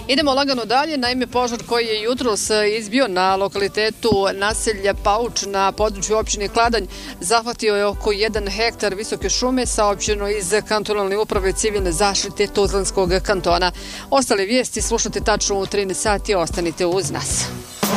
Idemo lagano dalje. Naime, požar koji je jutros izbio na lokalitetu naselja Pauč na području opštine Kladanj zahvatio je oko 1 hektar visoke šume, saopšteno iz kantonalne uprave civilne zaštite Tuzlanskog kantona. Ostale vijesti slušate tačno u 13 sati. Ostanite uz nas.